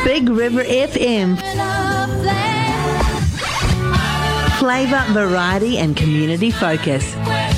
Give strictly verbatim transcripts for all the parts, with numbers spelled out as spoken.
Big River F M. Flavour, variety and community focus.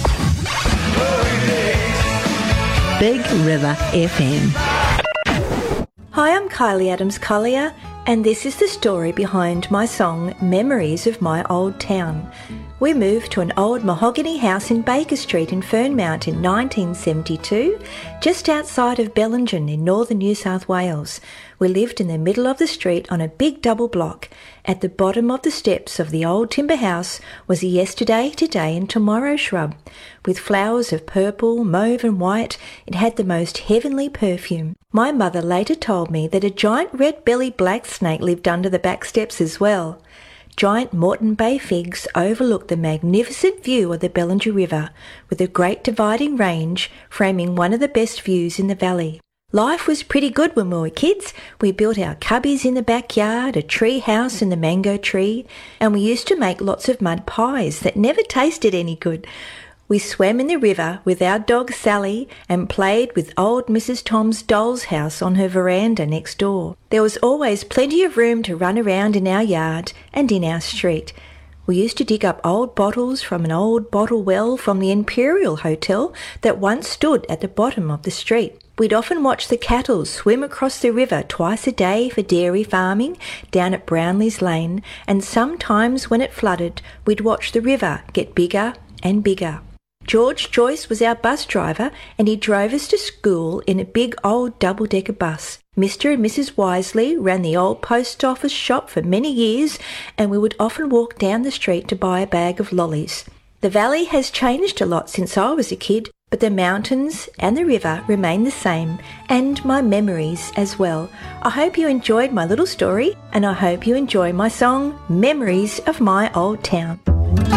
Big River F M. Hi, I'm Kylie Adams-Collier, and this is the story behind my song Memories of My Old Town. We moved to an old mahogany house in Baker Street in Fernmount in nineteen seventy-two, just outside of Bellingen in northern New South Wales. We lived in the middle of the street on a big double block. At the bottom of the steps of the old timber house was a yesterday, today and tomorrow shrub. With flowers of purple, mauve and white, it had the most heavenly perfume. My mother later told me that a giant red-bellied black snake lived under the back steps as well. Giant Moreton Bay figs overlook the magnificent view of the Bellinger River, with a great dividing range framing one of the best views in the valley. Life was pretty good when we were kids. We built our cubbies in the backyard, a tree house in the mango tree, and we used to make lots of mud pies that never tasted any good. We swam in the river with our dog Sally and played with old Missus Tom's doll's house on her veranda next door. There was always plenty of room to run around in our yard and in our street. We used to dig up old bottles from an old bottle well from the Imperial Hotel that once stood at the bottom of the street. We'd often watch the cattle swim across the river twice a day for dairy farming down at Brownlee's Lane, and sometimes when it flooded, we'd watch the river get bigger and bigger. George Joyce was our bus driver, and he drove us to school in a big old double-decker bus. Mister and Missus Wisely ran the old post office shop for many years, and we would often walk down the street to buy a bag of lollies. The valley has changed a lot since I was a kid, but the mountains and the river remain the same, and my memories as well. I hope you enjoyed my little story, and I hope you enjoy my song, Memories of My Old Town.